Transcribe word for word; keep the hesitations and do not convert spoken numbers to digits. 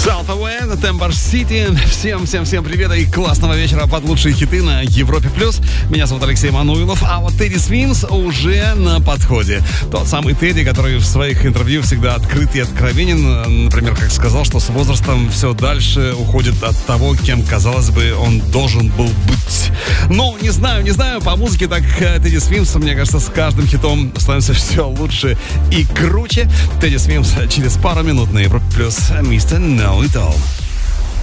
South Away, Temper City. Всем, всем, всем привет и классного вечера под лучшие хиты на Европе+. Меня зовут Алексей Мануилов, а вот Тедди Свимс уже на подходе. Тот самый Тедди, который в своих интервью всегда открыт и откровенен. Например, как сказал, что с возрастом все дальше уходит от того, кем, казалось бы, он должен был быть. Ну, не знаю, не знаю, по музыке так Тедди Свимс, мне кажется, с каждым хитом становится все лучше и круче. Тедди Свимс через пару минут на Европе+. Мистер Know It All.